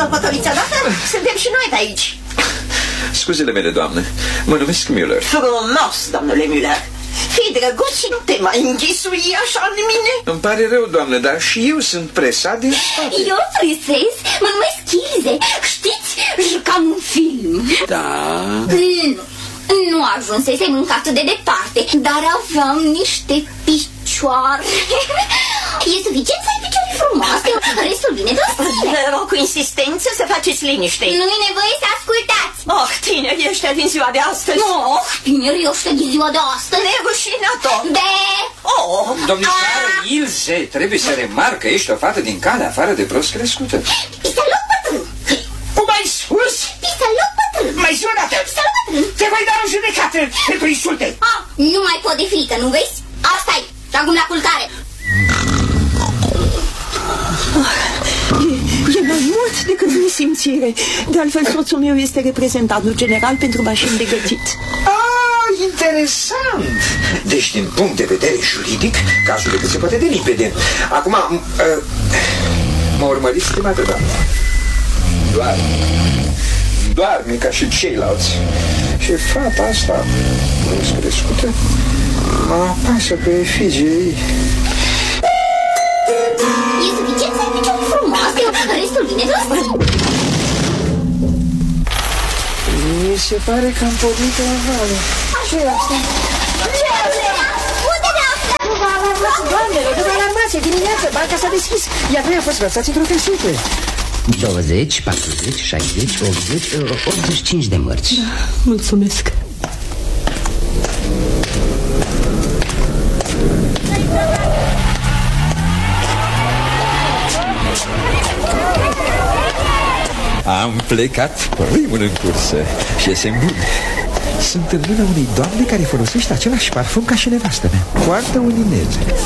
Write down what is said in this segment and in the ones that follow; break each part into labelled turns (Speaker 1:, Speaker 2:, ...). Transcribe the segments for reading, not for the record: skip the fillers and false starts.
Speaker 1: clopotoliță odată, suntem și noi de aici.
Speaker 2: Scuzele mele, doamnă, mă numesc Müller.
Speaker 1: Frumos, domnule Müller. Fii drăguț și nu te mai înghisui așa în mine.
Speaker 2: Îmi pare rău, doamnă, dar și eu sunt presat din spate.
Speaker 3: Eu presez, mă numesc Ilze. Știți, jucam un film.
Speaker 2: Da?
Speaker 3: Nu ajunsesem încă atât de departe, dar aveam niște picioare. E suficient să ai picioare frumoase, restul vine de sine.
Speaker 1: Vă rog cu insistență să faceți liniște.
Speaker 3: Nu-i nevoie să ascultați.
Speaker 1: Oh, tinerii ăștia din ziua de astăzi.
Speaker 3: Oh, tinerii ăștia din ziua de astăzi.
Speaker 1: Nerușinator.
Speaker 3: De...
Speaker 1: Oh.
Speaker 2: Domnișoară Ilse, trebuie să remarc că ești o fată din calea afară de prost crescută.
Speaker 3: Pisaloc bătrân.
Speaker 4: Cum ai spus?
Speaker 3: Pisaloc bătrân.
Speaker 4: Mai zi o dată.
Speaker 3: Pisaloc bătrân.
Speaker 4: Te voi da în judecată pentru insulte.
Speaker 3: Nu mai pot de frică, nu vezi? Asta-i, tragum la culcare.
Speaker 1: E mai mult decât nesimțire. De altfel, soțul meu este reprezentantul general pentru mașini de gătit.
Speaker 4: Interesant. Deci, din punct de vedere juridic, cazul e cât se poate de limpede. Acum, mă urmăriți, stimată doamnă. Doarme ca și ceilalți. Și fata asta, prost crescută, mă apasă pe efigie ei.
Speaker 3: E suficient să ai picioare frumoase, restul vine de sine.
Speaker 4: Mi se pare că am pornit la vale.
Speaker 3: Ce e asta? Ce e asta? Unde de asta?
Speaker 4: Doamnelor, de alarmație, dimineață, banca s-a deschis, iar noi am fost lăsați într-o căsuță.
Speaker 5: 20, 40, 60, 80, 85 de mărci.
Speaker 1: Da, mulțumesc.
Speaker 2: Am plecat primul în cursă și e semn bun. Sunt în mâna unei doamne care folosește același parfum ca și nevastă mea. Poartă un inel.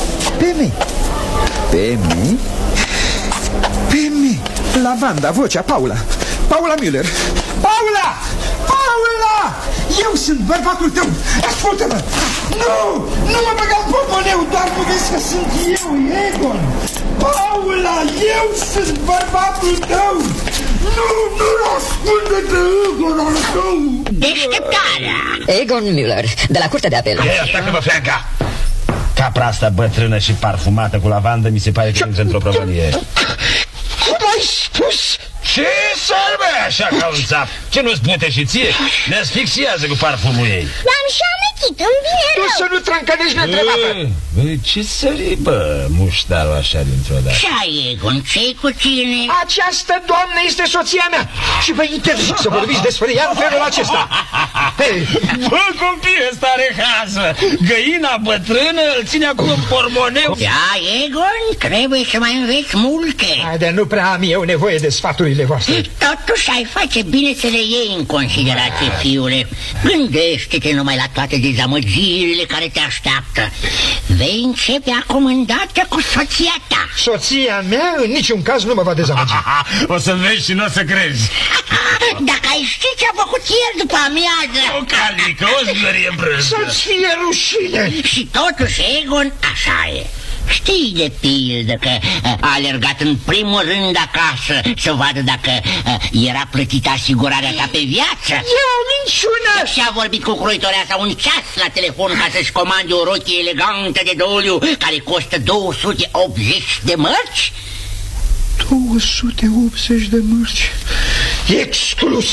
Speaker 2: Peme. Lavanda, vocea, Paula Müller.
Speaker 4: Paula! Eu sunt bărbatul tău! Ascultă-mă! Nu mă băga în portmoneu, doar nu vezi că sunt eu, Egon! Paula, eu sunt bărbatul tău! Nu ascultă-te, Egon, al tău!
Speaker 6: Deșteptarea!
Speaker 5: Egon Müller, de la Curtea de Apel.
Speaker 7: Așa-mă, Franca! Capra asta bătrână și parfumată cu lavandă mi se pare că intră într-o prăvălie.
Speaker 4: Cum ai spus?
Speaker 7: Ce sărbe așa ca un țap? Ce nu-ți pute și ție? Ne asfixiază cu parfumul ei.
Speaker 6: L-am și amețit, îmi vine rău.
Speaker 4: Tu să nu trâncănești neîntrebată.
Speaker 7: Ce sări, bă, muștarul așa dintr-o dată.
Speaker 6: Ce ai, Egon? Ce-i cu tine?
Speaker 4: Această doamnă este soția mea și vă interzic să vorbiți despre ea în felul acesta.
Speaker 7: Bă, copii, ăsta are hază. Găina bătrână îl ține acum în pormoneu.
Speaker 6: Da, Egon, trebuie să mai înveți multe.
Speaker 4: Haide, nu prea am eu nevoie de sfaturile voastre.
Speaker 6: Totuși ai face bine să le iei în considerație, fiule. Gândește-te numai la toate dezamăgirile care te așteaptă. Vei începe acum îndată cu soția ta.
Speaker 4: Soția mea în niciun caz nu mă va dezamăgi.
Speaker 7: O să vezi și nu o să crezi.
Speaker 6: Dacă ai ști ce a făcut el după amiază.
Speaker 7: O calică, o zgârie brândă.
Speaker 4: Să-ți fie rușine.
Speaker 6: Și totuși, Egon, așa e. Știi de pildă că a alergat în primul rând acasă să vadă dacă era plătită asigurarea ta pe viață.
Speaker 4: E o minciună!
Speaker 6: Și a vorbit cu croitoarea sa un ceas la telefon ca să-și comande o rochie elegantă de doliu care costă 280 de mărci.
Speaker 4: 280 de mărci. Exclus.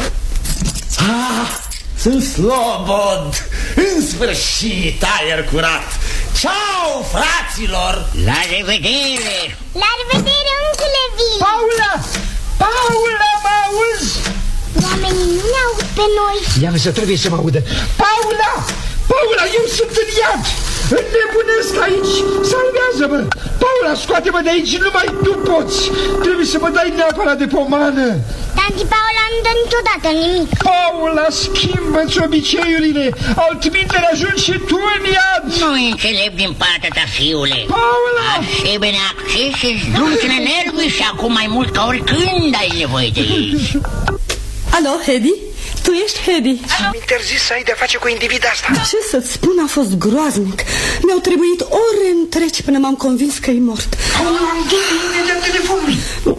Speaker 8: Sunt slobod. În sfârșit, aer curat. Ciao, fraților!
Speaker 6: La revedere!
Speaker 3: La revedere, unchiule Vili!
Speaker 4: Paula, mă auzi?
Speaker 3: Oamenii nu ne aud pe noi.
Speaker 4: Ia să trebuie să mă audă. Paula, eu sunt în iad. Înnebunesc aici. Salvează-mă. Paula, scoate-mă de aici, numai tu poți. Trebuie să mă dai neapărat de pomană.
Speaker 3: Tanti Paula nu dă niciodată nimic.
Speaker 4: Paula, schimbă-ți obiceiurile. Altminteri ajungi și tu în iad.
Speaker 6: Nu înțeleg din partea ta, fiule.
Speaker 4: Paula!
Speaker 6: Asemenea accese îți dulcină nervii și acum mai mult ca oricând ai nevoie de ei.
Speaker 1: Alo, Hedy? Tu ești Hedy?
Speaker 4: Am interzis să ai de-a face cu individa asta.
Speaker 1: Ce să-ți spun, a fost groaznic. Mi-au trebuit ore întregi până m-am convins că e mort.
Speaker 4: Am dat imediat telefonul.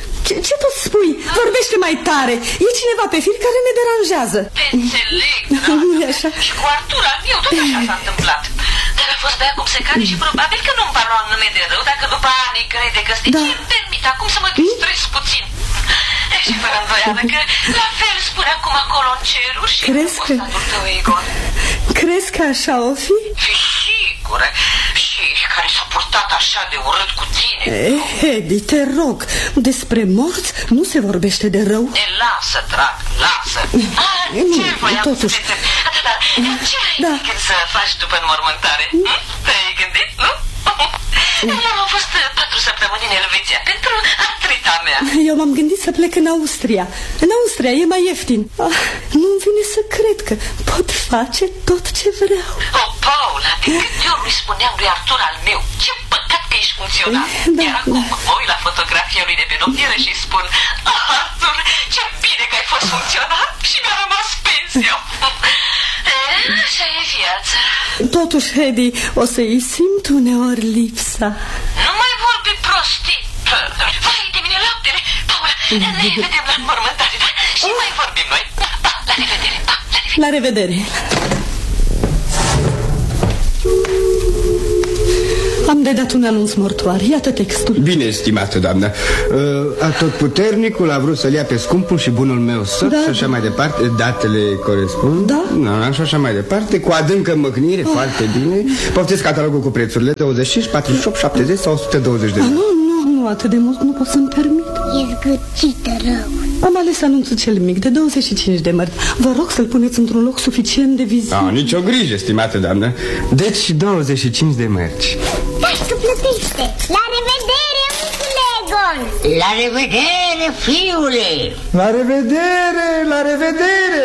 Speaker 1: ce tot spui? Vorbește mai tare. E cineva pe fir care ne deranjează.
Speaker 9: Te înțeleg,
Speaker 1: Nu-i așa?
Speaker 9: Și cu Artur al meu tot așa s-a întâmplat. Dar a fost băiat cum se cade și probabil că nu-mi va lua nume de rău dacă după ani crede că stai. Ce-mi permit acum să mă distrez puțin. Și fără îndoială că la fel spune acum acolo în ceruri și fostatul tău, Egon.
Speaker 1: Crezi că așa o fi?
Speaker 9: Sigură. Și care s-a purtat așa de urât cu tine.
Speaker 1: Hedi, te rog, despre morți nu se vorbește de rău.
Speaker 9: Lasă, drag, lasă. Ce voiam
Speaker 1: totuși.
Speaker 9: să te întreb? Ce ai gândit să faci după înmormântare? Te-ai gândit, nu? Eu am fost 4 săptămâni în Elveția pentru artrita mea.
Speaker 1: Eu m-am gândit să plec în Austria. În Austria e mai ieftin. Nu-mi vine să cred că pot face tot ce vreau.
Speaker 9: Paula, de câte ori îi spuneam lui Artur al meu, ce păcat că ești funcționat. Iar acum mă uit la fotografia lui de pe noptieră și spun: Artur, ce bine că ai fost funcționat și mi-a rămas pensia. Așa e viața.
Speaker 1: Totuși, Hedi, o să-i simt uneori lipsa.
Speaker 9: Nu mai vorbi prostii. Vai de mine, laptele. Paula, ne vedem la înmormântare, da? Și mai vorbim noi. Pa, la revedere, pa, la revedere.
Speaker 1: La revedere. Am de dat un anunț mortuar, iată textul.
Speaker 10: Bine, estimată doamnă. Atotputernicul a vrut să-l ia pe scumpul și bunul meu soț, și așa mai departe. Datele corespund?
Speaker 1: Da.
Speaker 10: Și așa mai departe. Cu adâncă mâhnire, foarte bine. Poftiți catalogul cu prețurile: 25, 48, 70 sau 120 de lei.
Speaker 1: Nu atât de mult, nu pot să-mi permit.
Speaker 3: E zgârcită rău.
Speaker 1: Am ales anunțul cel mic, de 25 de mărți. Vă rog să-l puneți într-un loc suficient de vizibil.
Speaker 10: Nicio grijă, estimată doamnă. Deci 25 de mărci.
Speaker 3: Dar să plătește. La revedere, micule Egon.
Speaker 6: La revedere, fiule.
Speaker 10: La revedere, la revedere.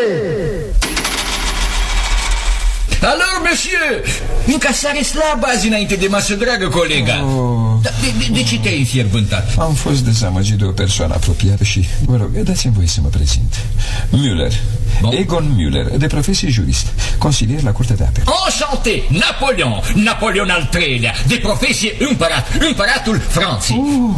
Speaker 7: Alors, monsieur, încasare slabă azi înainte de masă, dragă colega. De ce te-ai înfierbântat?
Speaker 2: Am fost dezamăgit de o persoană apropiată și, vă rog, dați-mi voie să mă prezint. Müller, Egon Müller, de profesie jurist, consilier la Curtea de Apel.
Speaker 7: Enchanté, Napoleon al III-lea, de profesie împărat, împăratul Franței.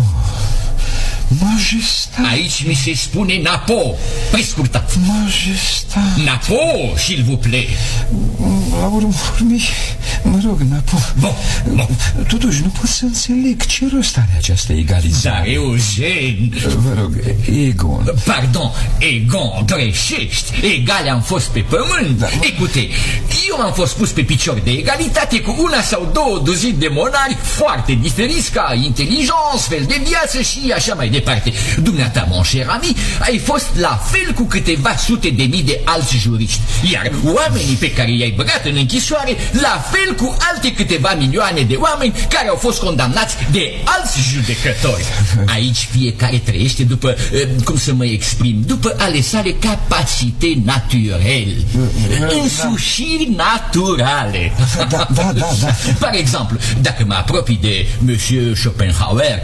Speaker 2: Majestate.
Speaker 7: Aici mi se spune Napo, prescurtat.
Speaker 2: Majestate.
Speaker 7: Napo, s'il vous plaît.
Speaker 2: La urmă, mă rog, Napo.
Speaker 7: Bun.
Speaker 2: Totuși nu pot să înțeleg ce rost are această egalizare.
Speaker 7: Dar, Eugen...
Speaker 2: Vă rog, Egon.
Speaker 7: Pardon, Egon, greșești. Egale am fost pe pământ. Ecute, eu am fost pus pe picior de egalitate cu una sau două duzini de monari foarte diferiți ca inteligență, fel de viață și așa mai departe. Dumneata, mon cher ami, ai fost la fel cu câteva sute de mii de alți juriști. Iar oamenii pe care i-ai băgat în închisoare, la fel cu alte câteva milioane de oameni care au fost condamnați de alți judecători. Aici fiecare trăiește după, cum să mă exprim, după ale sale capacite naturele, însușiri naturale.
Speaker 2: Da.
Speaker 7: Par exemplu, dacă mă apropii de Monsieur Schopenhauer,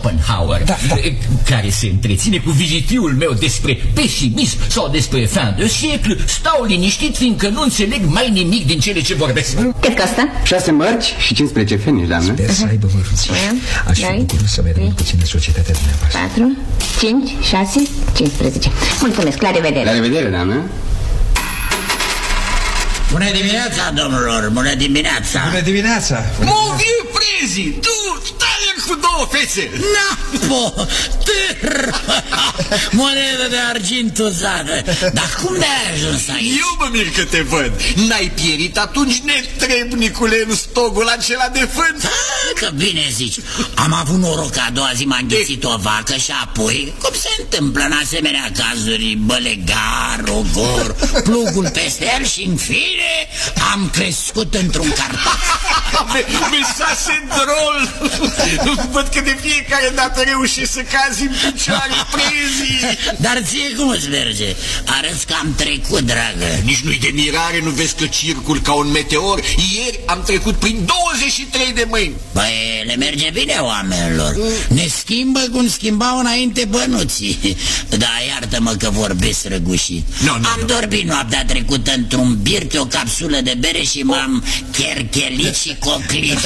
Speaker 7: care se întreține cu vizitiul meu despre pesimism sau despre fin de siècle, stau liniștit fiindcă nu înțeleg mai nimic din cele ce vorbesc.
Speaker 5: Cât costă?
Speaker 10: 6 mărci și 15 fenici, doamnă.
Speaker 2: Sper să aibă vârfuțiși. Aș fi bucuros să mai rămân puțin în societatea dumneavoastră.
Speaker 5: 4, 5, 6, 15. Mulțumesc, la revedere.
Speaker 10: La revedere, doamnă.
Speaker 6: Bună dimineața, domnilor, bună dimineața.
Speaker 2: Bună dimineața.
Speaker 8: Mon vieux prezi, tu stai cu două fețe.
Speaker 6: Napo, monedă de argint uzată. Dar cum de-ai ajuns aici?
Speaker 8: Eu mă mir că te văd. N-ai pierit atunci netrebnicule în stogul acela de fân?
Speaker 6: Că bine zici. Am avut noroc că a doua zi m-a înghițit o vacă și apoi, cum se întâmplă în asemenea cazuri, bălegar, ogor, plugul peste el și în fine am crescut într-un carpac.
Speaker 8: Mesase drol. Văd că de fiecare dată reușești să cazi în picioare, prezi.
Speaker 6: Dar ție cum îți merge? Arăți că am trecut, dragă.
Speaker 8: Nici nu-i de mirare, nu vezi că circul ca un meteor. Ieri am trecut prin 23 de mâini.
Speaker 6: Băi, le merge bine oamenilor. Ne schimbă cum schimbau înainte bănuții. Da, iartă-mă că vorbesc răgușit. Am dormit noaptea trecută într-un bir pe o capsulă de bere și m-am cherchelit și coclit.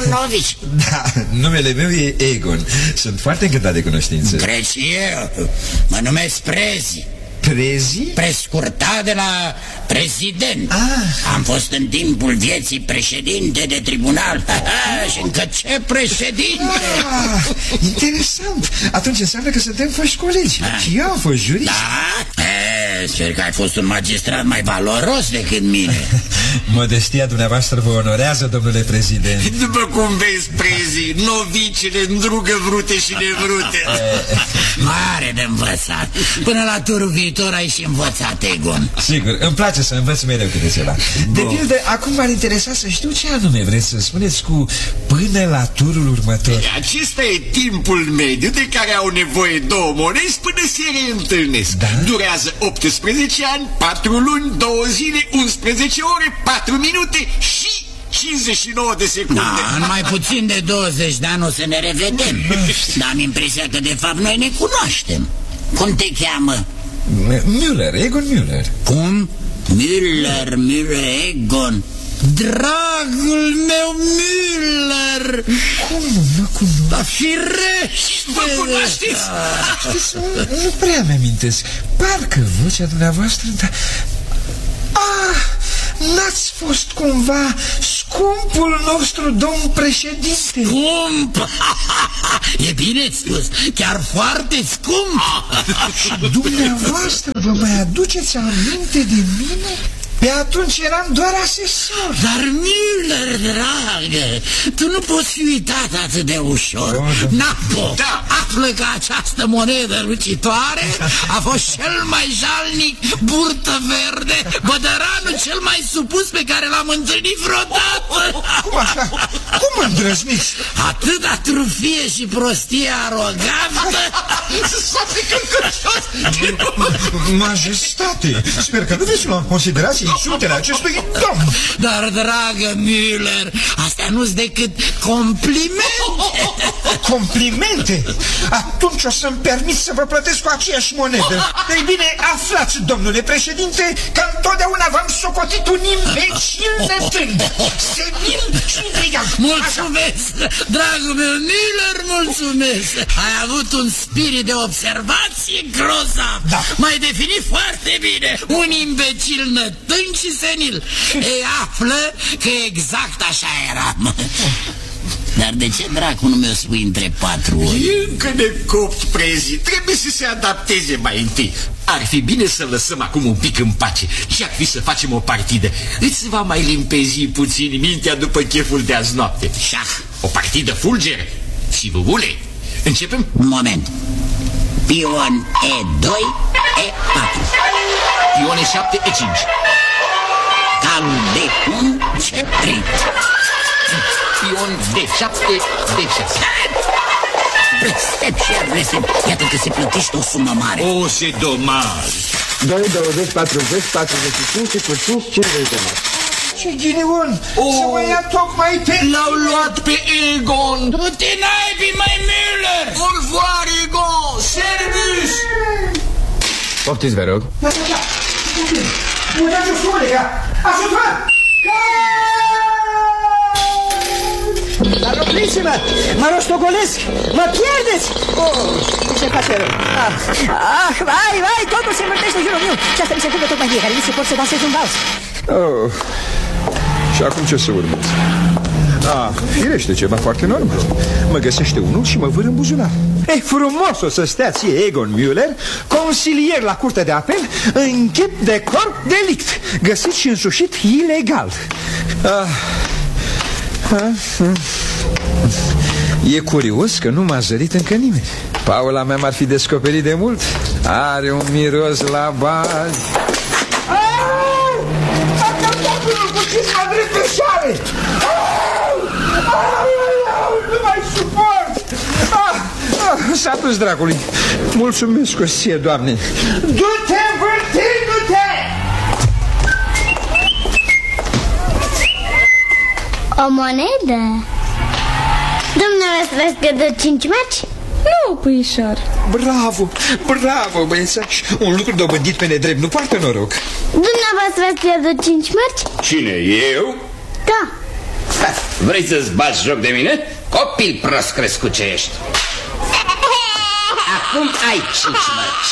Speaker 11: Novici.
Speaker 2: Da, numele meu e Egon. Sunt foarte încântat de cunoștință.
Speaker 11: Cred și eu. Mă numesc Prezi.
Speaker 2: Prezi?
Speaker 11: Prescurtat de la prezident. Am fost în timpul vieții președinte de tribunal. Și încă ce președinte.
Speaker 2: Interesant. Atunci înseamnă că suntem foști colegi. Și eu am fost jurist.
Speaker 11: Da? Sper că ai fost un magistrat mai valoros decât mine.
Speaker 2: Modestia dumneavoastră vă onorează, domnule prezident.
Speaker 8: După cum vezi, Prezi, novicile îndrugă vrute și nevrute.
Speaker 11: Mare de învățat. Până la turul viitor ai și învățat, Egon.
Speaker 2: Sigur, îmi place să învăț mereu câte ceva. De pildă, acum m-ar interesa să știu ce anume vreți să spuneți cu până la turul următor.
Speaker 8: Acesta e timpul mediu de care au nevoie două monezi până se reîntâlnesc. Durează 18 ani, 4 luni, 2 zile, 11 ore, 4 minute și 59 de secunde.
Speaker 11: Da, în mai puțin de 20 de ani o să ne revedem. Dar am impresia că de fapt noi ne cunoaștem. Cum te cheamă?
Speaker 2: Müller, Egon Müller.
Speaker 11: Cum? Müller, Egon. Dragul meu Müller.
Speaker 2: Cum nu cunosc?
Speaker 11: Dar firește.
Speaker 8: Vă cunoașteți?
Speaker 2: Nu prea mi-amintesc. Parcă vocea dumneavoastră, dar... N-ați fost cumva scumpul nostru domn președinte?
Speaker 11: Scump? E bine spus, chiar foarte scump.
Speaker 2: Și dumneavoastră vă mai aduceți aminte de mine? Pe atunci eram doar asesor.
Speaker 11: Dar Müller, dragă, tu nu poți fi uitat atât de ușor. Napo, află că această monedă lucitoare a fost cel mai jalnic burtă verde, bădăranul cel mai supus pe care l-am întâlnit vreodată.
Speaker 2: Cum așa? Cum îndrăzniți?
Speaker 11: Atâta trufie și prostie arogantă.
Speaker 2: Majestate, sper că nu veți lua în considerație insultele acestui domn.
Speaker 11: Dar, dragă Müller, astea nu-s decât complimente.
Speaker 2: Complimente? Atunci o să-mi permit să vă plătesc cu aceeași monedă. Ei bine, aflați, domnule președinte, că întotdeauna v-am socotit un imbecil netând, senil și intrigant.
Speaker 11: Mulțumesc, dragul meu Müller, mulțumesc. Ai avut un spirit de observație grozav. M-ai definit foarte bine. Un imbecil nătând și senil. Ei, află că exact așa eram. Dar de ce dracu nu mi-o spui între 4 ori?
Speaker 8: E încă necopt, Prezi. Trebuie să se adapteze mai întâi. Ar fi bine să lăsăm acum un pic în pace și ar fi să facem o partidă. Îți va mai limpezi puțin mintea după cheful de azi noapte.
Speaker 11: Șah.
Speaker 8: O partidă fulgere. Și vuvule. Începem?
Speaker 11: Un moment. Pion E2, E4.
Speaker 8: Pion E7, E5.
Speaker 11: Calul D1, C3.
Speaker 8: Pion D7, D6.
Speaker 11: Blestem și iar blestem. Iată că se plătește o sumă mare.
Speaker 8: O, se domaj.
Speaker 10: 2, 20, 40, 45 și puțin 50 de mari.
Speaker 2: Ce ghinion! Să mă ia tocmai pe...
Speaker 8: L-au luat pe Egon!
Speaker 11: Du-te naibii, mai Müller!
Speaker 8: Au revoir, Egon! Servus!
Speaker 10: Poftiți, vă rog.
Speaker 4: Uitați-o suleca! Ajutor!
Speaker 1: Dar opriți-mă! Mă rostogolesc! Mă pierdeți! Ce face rău? Vai, totul se învârtește în jurul meu! Și asta mi se întâmplă tot mai fiecare, nu se pot să dansez un vals.
Speaker 2: Și acum ce să urmez? Firește, ceva foarte normal. Mă găsește unul și mă vâr în buzunar. E frumos o să stea ție, Egon Müller, consilier la curtea de apel, în chip de corp delict, găsit și însușit ilegal. E curios că nu m-a zărit încă nimeni. Paula mea m-ar fi descoperit de mult. Are un miros la bani.
Speaker 4: Nu mai suport!
Speaker 2: S-a dus dracului. Mulțumesc o ție, Doamne.
Speaker 4: Du-te, învârtindu-te!
Speaker 3: O monedă? Dumneavoastră ați pierdut 5 mărci?
Speaker 1: Nu, puișor.
Speaker 2: Bravo, băiețași. Un lucru dobândit pe nedrept nu poartă noroc.
Speaker 3: Dumneavoastră ați pierdut 5 mărci?
Speaker 8: Cine, eu?
Speaker 3: Da.
Speaker 12: Vrei să-ți bați joc de mine? Copil prost crescut ce ești. Acum ai 5 mărci.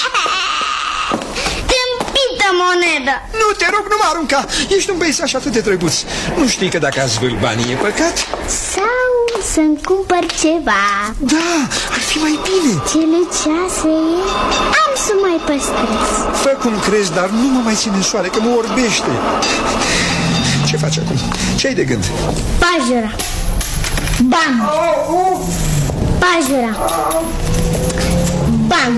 Speaker 13: Tâmpită monedă.
Speaker 2: Nu, te rog, nu mă arunca. Ești un peisaj atât de drăguț. Nu știi că dacă ați vârl banii e păcat?
Speaker 13: Sau să-mi cumpăr ceva.
Speaker 2: Da, ar fi mai bine.
Speaker 13: Cele 6 am să mai păstrez.
Speaker 2: Fă cum crezi, dar nu mă mai ține în soare, că mă orbește. Ce faci acum? Ce ai de gând?
Speaker 13: Pajura. Bam. Pajura. Bam.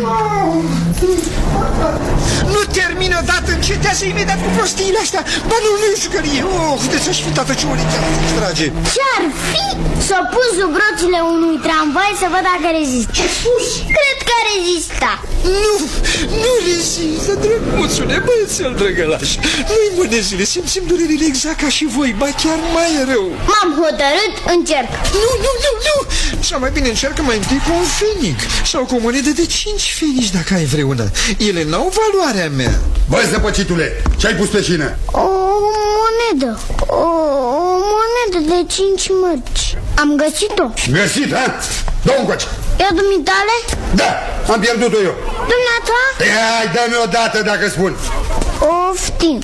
Speaker 2: Nu termin odată, încetează imediat cu prostiile astea. Ba nu e jucărie. De ce-aș fi tată, ce orice trage.
Speaker 13: Ce-ar fi să pun sub roțile unui tramvai să văd dacă rezistă?
Speaker 2: Ce spus?
Speaker 13: Cred că rezista.
Speaker 2: Nu rezistă, drăguțule, băiețel drăgălaș. Nu-i mânezile, simțim durerile exact ca și voi, ba chiar mai rău.
Speaker 13: M-am hotărât, încerc.
Speaker 2: Nu. Sau mai bine încearcă mai întâi cu un fenic sau cu o monedă de 5 fenici dacă ai vreuna. Ele n-au valoarea mea.
Speaker 14: Băi, zăpăcitule, ce-ai pus pe șină?
Speaker 13: O monedă. O monedă de 5 mărci. Am găsit-o.
Speaker 14: Găsit, ha? Dă-o încoace.
Speaker 13: Eu dumitale?
Speaker 14: Da, am pierdut-o eu.
Speaker 13: Dumneata?
Speaker 14: Hai, dă-mi o dată dacă spun.
Speaker 13: Oftim.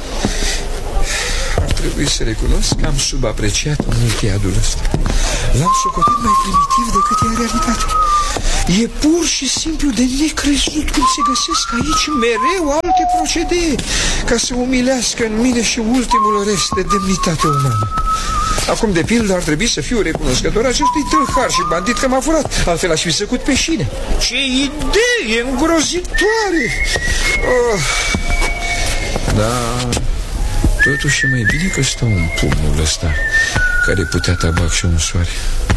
Speaker 2: Ar trebui să recunosc că am subapreciat multiadul ăsta. L-am socotit mai primitiv decât e în realitate. E pur și simplu de necrezut cum se găsesc aici mereu alte procedee ca să umilească în mine și ultimul rest de demnitate umană. Acum, de pildă, ar trebui să fiu recunoscător acestui tâlhar și bandit că m-a furat, altfel aș fi săcut pe șine. Ce idee îngrozitoare! Da, totuși e mai bine că stau în pumnul ăsta care putea tabac și un soare.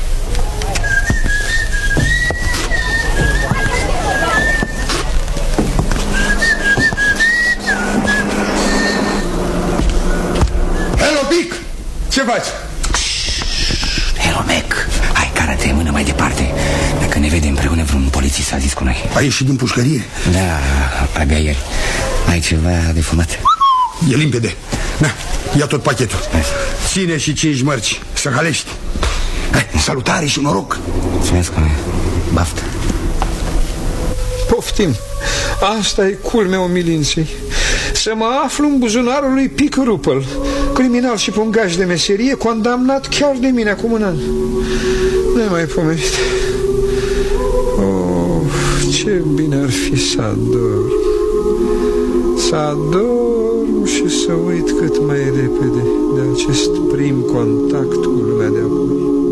Speaker 14: Hello, Pic! Ce faci?
Speaker 12: Hello, Mac. Hai, cară-te mână mai departe. Dacă ne vede împreună vreun polițist, a zis cu noi.
Speaker 14: Ai ieșit din pușcărie?
Speaker 12: Da, abia ieri. Ai ceva de fumat?
Speaker 14: E limpede. Na, ia tot pachetul. Ține și 5 mărci, să halești. Hai, salutare și noroc.
Speaker 12: Mulțumesc, baftă.
Speaker 2: Poftim. Asta e culmea umilinței. Să mă aflu în buzunarul lui Pic Rupel, criminal și pungaș de meserie, condamnat chiar de mine acum un an. Nemai pomenit. Ce bine ar fi să ador. Să ador și să uit cât mai repede de acest prim contact cu lumea de apoi.